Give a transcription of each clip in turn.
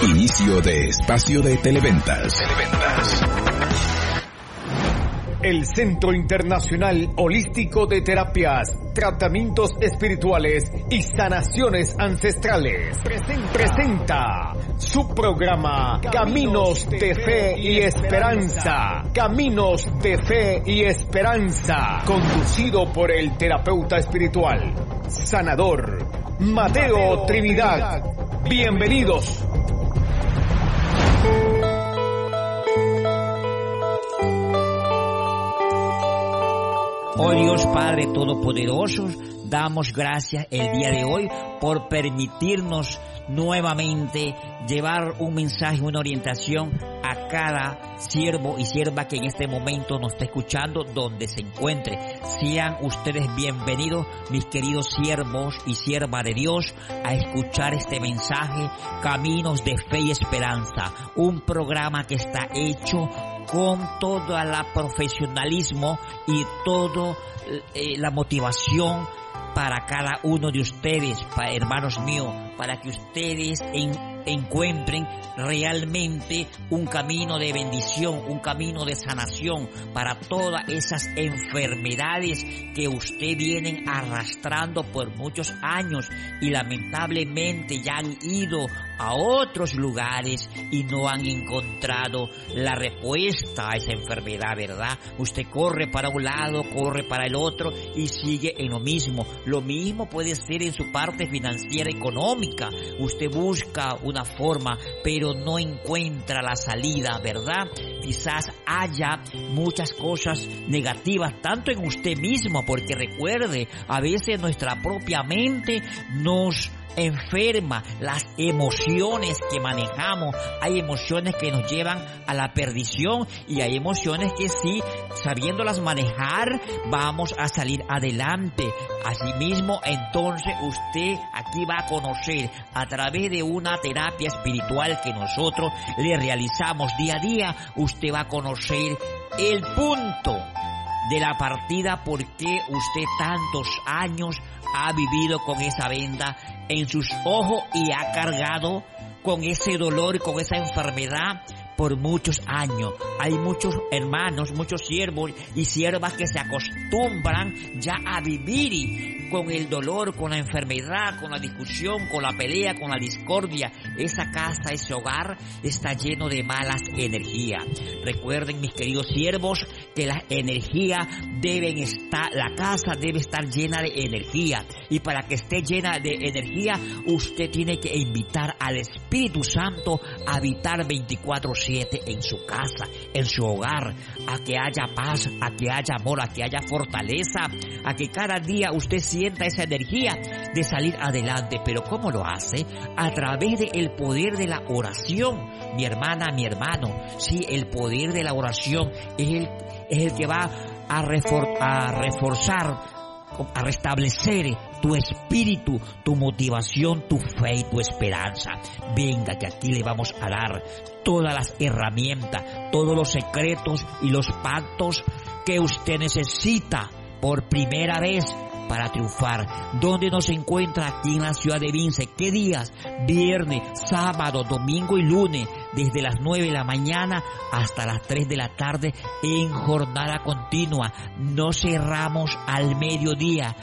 Inicio de espacio de Televentas. El Centro Internacional Holístico de Terapias, Tratamientos Espirituales y Sanaciones Ancestrales presenta su programa Caminos de Fe y Esperanza. Caminos de Fe y Esperanza, conducido por el terapeuta espiritual, sanador Mateo Trinidad. Bienvenidos. Oh Dios Padre Todopoderoso, damos gracias el día de hoy por permitirnos nuevamente llevar un mensaje, una orientación a cada siervo y sierva que en este momento nos está escuchando, donde se encuentre. Sean ustedes bienvenidos, mis queridos siervos y siervas de Dios, a escuchar este mensaje, Caminos de Fe y Esperanza, un programa que está hecho con todo el profesionalismo y toda la motivación para cada uno de ustedes, hermanos míos, para que ustedes encuentren realmente un camino de bendición, un camino de sanación para todas esas enfermedades que usted vienen arrastrando por muchos años y lamentablemente ya han ido a otros lugares y no han encontrado la respuesta a esa enfermedad, ¿verdad? Usted corre para un lado, corre para el otro y sigue en lo mismo. Lo mismo puede ser en su parte financiera, económica. Usted busca una forma, pero no encuentra la salida, ¿verdad? Quizás haya muchas cosas negativas, tanto en usted mismo, porque recuerde, a veces nuestra propia mente nos enferma, las emociones que manejamos. Hay emociones que nos llevan a la perdición y hay emociones que sí, sabiéndolas manejar, vamos a salir adelante. Asimismo, entonces usted aquí va a conocer, a través de una terapia espiritual que nosotros le realizamos día a día, usted va a conocer el punto de la partida, por qué usted tantos años ha vivido con esa venda en sus ojos y ha cargado con ese dolor y con esa enfermedad por muchos años. Hay muchos hermanos, muchos siervos y siervas que se acostumbran ya a vivir con el dolor, con la enfermedad, con la discusión, con la pelea, con la discordia. Esa casa, ese hogar está lleno de malas energías. Recuerden, mis queridos siervos, que la energía la casa debe estar llena de energía. Y para que esté llena de energía, usted tiene que invitar al Espíritu Santo a habitar 24/7 en su casa, en su hogar, a que haya paz, a que haya amor, a que haya fortaleza, a que cada día usted sienta esa energía de salir adelante. Pero ¿cómo lo hace? A través del poder de la oración, mi hermana, mi hermano. Sí, el poder de la oración es el que va a reforzar, a restablecer tu espíritu, tu motivación, tu fe y tu esperanza. Venga, que aquí le vamos a dar todas las herramientas, todos los secretos y los pactos que usted necesita por primera vez para triunfar. ¿Dónde nos encuentra? Aquí en la ciudad de Vince. ¿Qué días? Viernes, sábado, domingo y lunes, desde las 9 de la mañana hasta las 3 de la tarde en jornada continua. No cerramos al mediodía.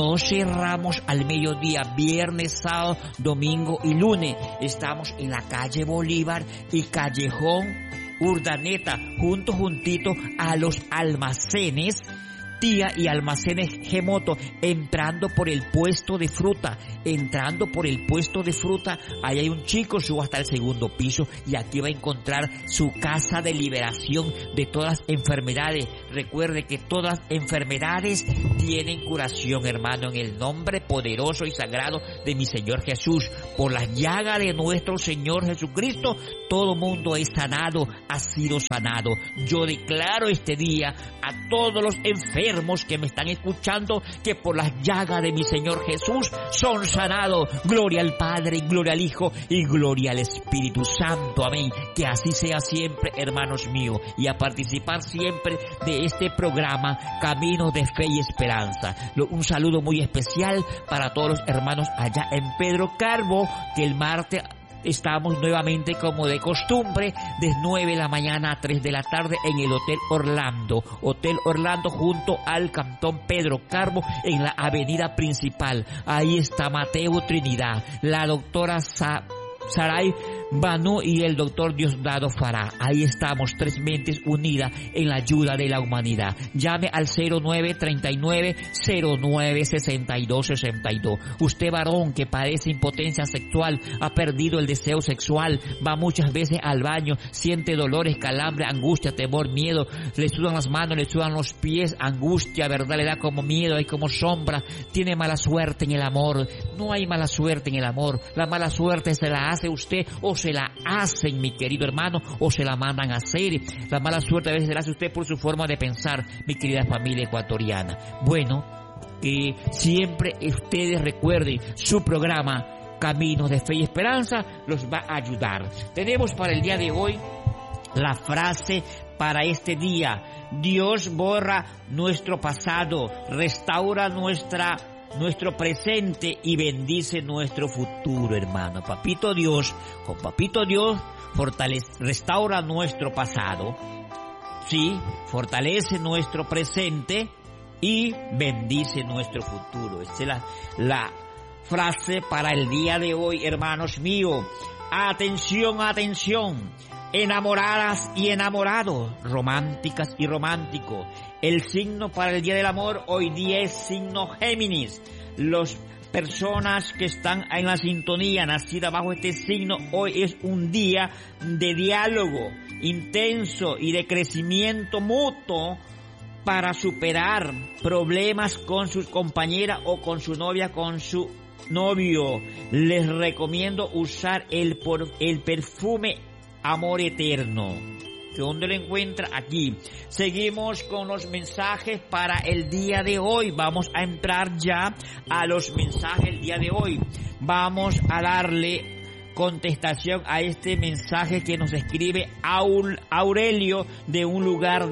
Viernes, sábado, domingo y lunes. Estamos en la calle Bolívar y Callejón Urdaneta, juntito a los almacenes Tía y Almacenes Gemoto, entrando por el puesto de fruta, ahí hay un chico, suba hasta el segundo piso y aquí va a encontrar su casa de liberación de todas las enfermedades. Recuerde que todas las enfermedades tienen curación, hermano, en el nombre poderoso y sagrado de mi Señor Jesús. Por las llagas de nuestro Señor Jesucristo, todo mundo es sanado, ha sido sanado. Yo declaro este día a todos los enfermos que me están escuchando, que por las llagas de mi Señor Jesús son sanados. Gloria al Padre, gloria al Hijo y gloria al Espíritu Santo. Amén. Que así sea siempre, hermanos míos, y a participar siempre de este programa Caminos de Fe y Esperanza. Un saludo muy especial para todos los hermanos allá en Pedro Carbo, que el martes estamos nuevamente como de costumbre, de 9 de la mañana a 3 de la tarde en el Hotel Orlando junto al Cantón Pedro Carbo en la avenida principal. Ahí está Mateo Trinidad, la doctora Saray Banu y el doctor Diosdado Fará. Ahí estamos, 3 mentes unidas en la ayuda de la humanidad. Llame al 0939-096262. Usted varón que padece impotencia sexual, ha perdido el deseo sexual, va muchas veces al baño, siente dolores, calambre, angustia, temor, miedo, le sudan las manos, le sudan los pies, angustia, ¿verdad? Le da como miedo, hay como sombra, tiene mala suerte en el amor. No hay mala suerte en el amor. La mala suerte se la hace usted o se la hacen, mi querido hermano, o se la mandan a hacer. La mala suerte a veces se la hace usted por su forma de pensar, mi querida familia ecuatoriana. Bueno, que siempre ustedes recuerden su programa Caminos de Fe y Esperanza los va a ayudar. Tenemos para el día de hoy la frase para este día: Dios borra nuestro pasado, restaura nuestro presente y bendice nuestro futuro, hermano. Papito Dios, con Papito Dios restaura nuestro pasado, sí, fortalece nuestro presente y bendice nuestro futuro. Esa es la frase para el día de hoy, hermanos míos. Atención, atención, enamoradas y enamorados, románticas y románticos. El signo para el Día del Amor hoy día es signo Géminis. Las personas que están en la sintonía, nacidas bajo este signo, hoy es un día de diálogo intenso y de crecimiento mutuo para superar problemas con su compañera o con su novia, con su novio. Les recomiendo usar el perfume Amor Eterno. ¿Dónde lo encuentra? Aquí. Seguimos con los mensajes para el día de hoy. Vamos a entrar ya a los mensajes del día de hoy. Vamos a darle contestación a este mensaje que nos escribe Aurelio de un lugar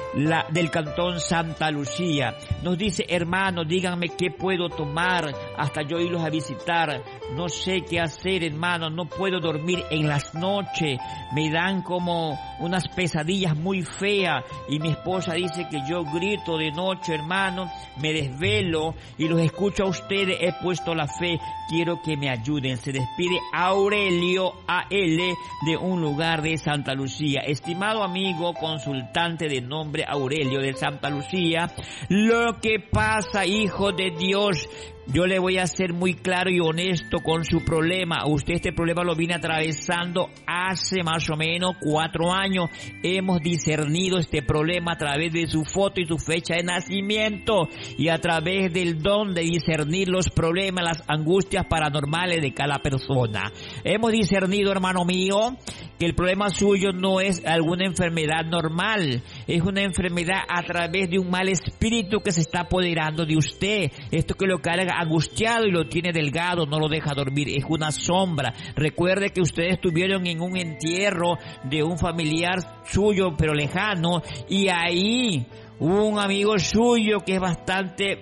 del cantón Santa Lucía. Nos dice: hermano, díganme qué puedo tomar hasta yo irlos a visitar. No sé qué hacer, hermano, no puedo dormir en las noches, me dan como unas pesadillas muy feas y mi esposa dice que yo grito de noche, hermano, me desvelo y los escucho a ustedes, he puesto la fe, quiero que me ayuden. Se despide Aurelio A.L. de un lugar de Santa Lucía. Estimado amigo consultante de nombre Aurelio de Santa Lucía, lo que pasa, hijo de Dios, yo le voy a ser muy claro y honesto con su problema. Usted este problema lo viene atravesando hace más o menos 4 años. Hemos discernido este problema a través de su foto y su fecha de nacimiento y a través del don de discernir los problemas, las angustias paranormales de cada persona. Hemos discernido, hermano mío, que el problema suyo no es alguna enfermedad normal, es una enfermedad a través de un mal espíritu que se está apoderando de usted. Esto que lo carga angustiado y lo tiene delgado, no lo deja dormir, es una sombra. Recuerde que ustedes estuvieron en un entierro de un familiar suyo pero lejano y ahí un amigo suyo que es bastante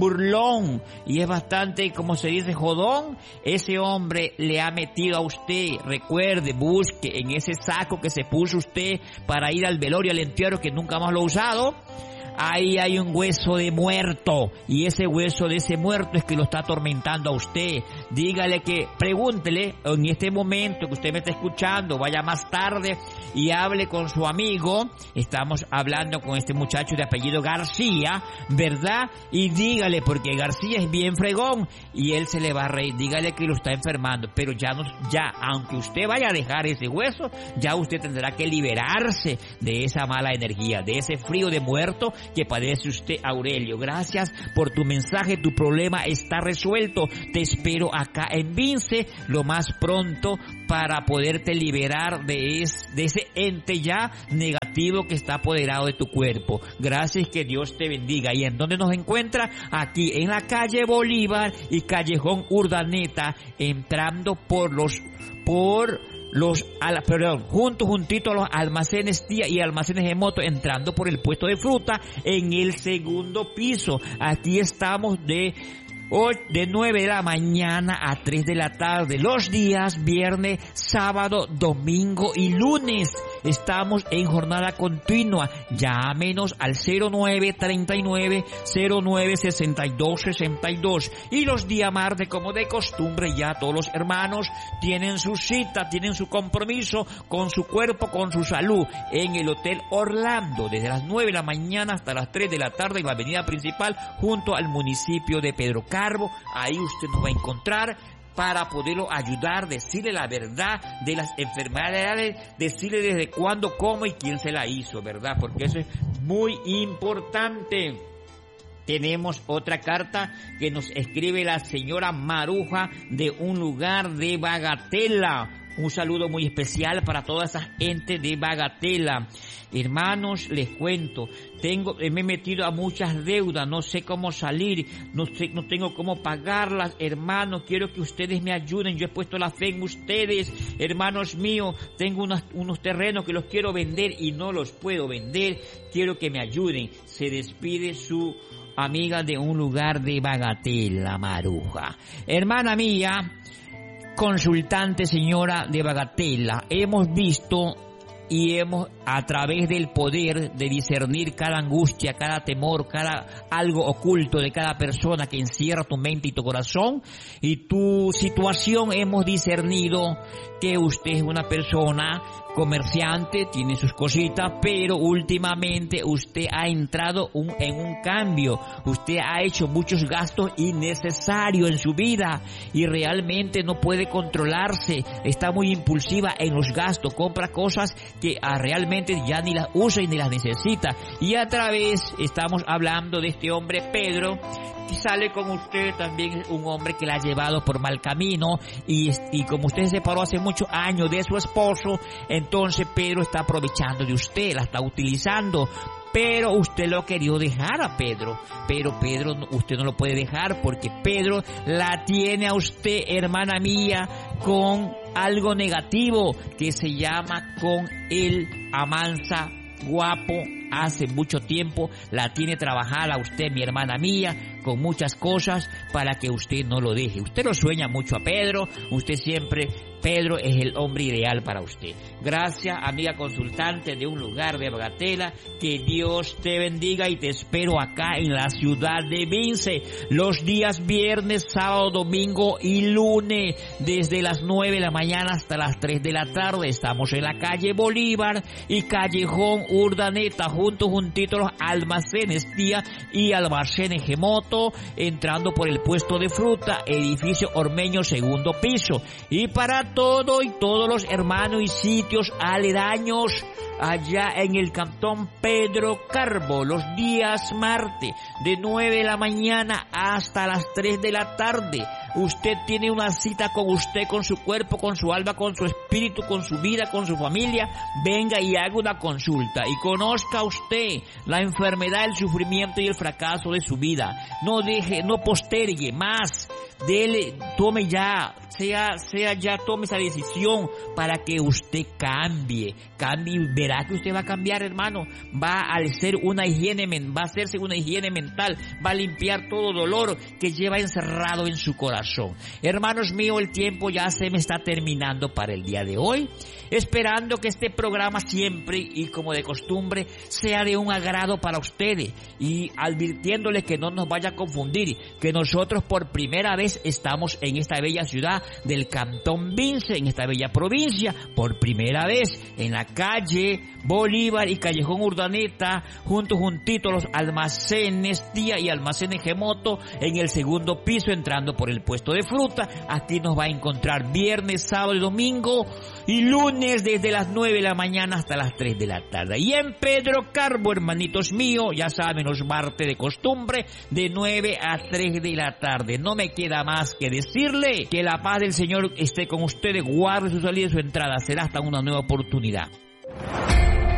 burlón y es bastante, como se dice, jodón, ese hombre le ha metido a usted. Recuerde, busque en ese saco que se puso usted para ir al velorio, al entierro, que nunca más lo ha usado. Ahí hay un hueso de muerto y ese hueso de ese muerto es que lo está atormentando a usted. Dígale que, pregúntele en este momento que usted me está escuchando, vaya más tarde y hable con su amigo. Estamos hablando con este muchacho de apellido García, ¿verdad? Y dígale, porque García es bien fregón y él se le va a reír. Dígale que lo está enfermando, pero ya aunque usted vaya a dejar ese hueso, ya usted tendrá que liberarse de esa mala energía, de ese frío de muerto que padece usted, Aurelio. Gracias por tu mensaje, tu problema está resuelto. Te espero acá en Vince lo más pronto para poderte liberar de ese ente ya negativo que está apoderado de tu cuerpo. Gracias, que Dios te bendiga. ¿Y en dónde nos encuentra? Aquí en la calle Bolívar y Callejón Urdaneta, entrando juntito a los almacenes Tía y almacenes de moto, entrando por el puesto de fruta en el segundo piso. Aquí estamos de de 9 de la mañana a 3 de la tarde, los días viernes, sábado, domingo y lunes. Estamos en jornada continua. Llámenos al 0939-096262. Y los días martes, como de costumbre, ya todos los hermanos tienen su cita, tienen su compromiso con su cuerpo, con su salud, en el Hotel Orlando, desde las 9 de la mañana hasta las 3 de la tarde en la avenida principal, junto al municipio de Pedro Carbo. Ahí usted nos va a encontrar para poderlo ayudar, decirle la verdad de las enfermedades, decirle desde cuándo, cómo y quién se la hizo, ¿verdad? Porque eso es muy importante. Tenemos otra carta que nos escribe la señora Maruja de un lugar de Bagatela. Un saludo muy especial para toda esa gente de Bagatela. Hermanos, les cuento, me he metido a muchas deudas, no sé cómo salir, no tengo cómo pagarlas, hermanos, quiero que ustedes me ayuden, yo he puesto la fe en ustedes, hermanos míos, tengo unos terrenos que los quiero vender y no los puedo vender, quiero que me ayuden. Se despide su amiga de un lugar de Bagatela, Maruja. Hermana mía, consultante señora de Bagatela, hemos visto y a través del poder de discernir cada angustia, cada temor, cada algo oculto de cada persona que encierra tu mente y tu corazón y tu situación, hemos discernido que usted es una persona comerciante, tiene sus cositas, pero últimamente usted ha entrado en un cambio, usted ha hecho muchos gastos innecesarios en su vida y realmente no puede controlarse, está muy impulsiva en los gastos, compra cosas que realmente ya ni las usa y ni las necesita. Y a través, estamos hablando de este hombre Pedro, que sale con usted también, un hombre que la ha llevado por mal camino y como usted se separó hace muchos años de su esposo, entonces Pedro está aprovechando de usted, la está utilizando. Pero usted lo quería dejar a Pedro, pero Pedro, usted no lo puede dejar porque Pedro la tiene a usted, hermana mía, con algo negativo que se llama con el amansa guapo. Hace mucho tiempo la tiene trabajada usted, mi hermana mía, con muchas cosas para que usted no lo deje. Usted lo sueña mucho a Pedro, usted siempre, Pedro es el hombre ideal para usted. Gracias, amiga consultante de un lugar de Bagatela, que Dios te bendiga y te espero acá en la ciudad de Vince, los días viernes, sábado, domingo y lunes, desde las 9 de la mañana hasta las 3 de la tarde. Estamos en la calle Bolívar y Callejón Urdaneta, juntito los almacenes Tía y almacenes Gemoto, entrando por el puesto de fruta, edificio Ormeño, segundo piso. Y para todo y todos los hermanos y sitios aledaños, allá en el cantón Pedro Carbo, los días martes, de 9 de la mañana hasta las 3 de la tarde. Usted tiene una cita con usted, con su cuerpo, con su alma, con su espíritu, con su vida, con su familia. Venga y haga una consulta y conozca usted la enfermedad, el sufrimiento y el fracaso de su vida. No postergue más. Tome ya, tome esa decisión para que usted cambie y verá que usted va a cambiar, hermano. Va a hacerse una higiene mental, va a limpiar todo dolor que lleva encerrado en su corazón. Hermanos míos, el tiempo ya se me está terminando para el día de hoy, esperando que este programa siempre y como de costumbre sea de un agrado para ustedes y advirtiéndoles que no nos vaya a confundir, que nosotros por primera vez estamos en esta bella ciudad del Cantón Vince, en esta bella provincia, por primera vez en la calle Bolívar y Callejón Urdaneta, juntito los almacenes Tía y almacenes Gemoto, en el segundo piso, entrando por el puesto de fruta. Aquí nos va a encontrar viernes, sábado y domingo y lunes desde las 9 de la mañana hasta las 3 de la tarde. Y en Pedro Carbo, hermanitos míos, ya saben, los martes de costumbre, de 9 a 3 de la tarde. No me queda más que decirle que la paz del Señor esté con ustedes, guarde su salida y su entrada. Será hasta una nueva oportunidad.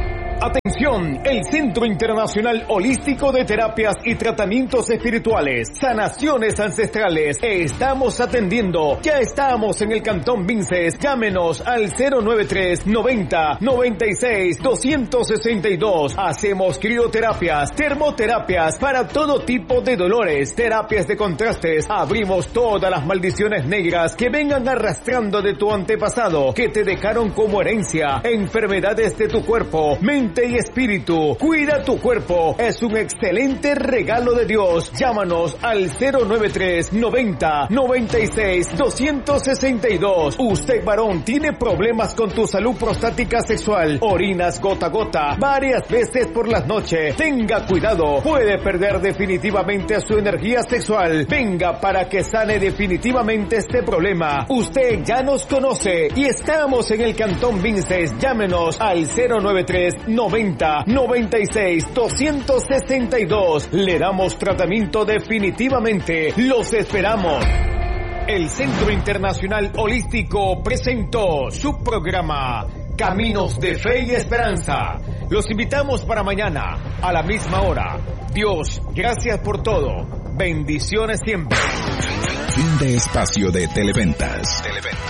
Atención, el Centro Internacional Holístico de Terapias y Tratamientos Espirituales, Sanaciones Ancestrales. Estamos atendiendo. Ya estamos en el Cantón Vinces. Llámenos al 093 90 96 262. Hacemos crioterapias, termoterapias para todo tipo de dolores, terapias de contrastes. Abrimos todas las maldiciones negras que vengan arrastrando de tu antepasado, que te dejaron como herencia, enfermedades de tu cuerpo, mente y espíritu. Cuida tu cuerpo, es un excelente regalo de Dios. Llámanos al 093 90 96 262. Usted, varón, tiene problemas con tu salud prostática sexual, orinas gota a gota varias veces por las noches. Tenga cuidado, puede perder definitivamente su energía sexual. Venga para que sane definitivamente este problema. Usted ya nos conoce y estamos en el Cantón Vinces. Llámenos al 093 90 96 262. Le damos tratamiento definitivamente. Los esperamos. El Centro Internacional Holístico presentó su programa Caminos de Fe y Esperanza. Los invitamos para mañana a la misma hora. Dios, gracias por todo. Bendiciones siempre. Fin de espacio de Televentas.